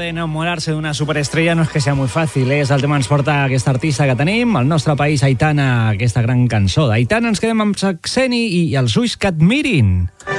de enamorarse d'una superestrella no és que sea muy fàcil, és el tema ens porta aquesta artista que tenim, al nostre país, Aitana, aquesta gran cançó d'Aitana. Ens quedem amb Saxeni i els ulls que et mirin.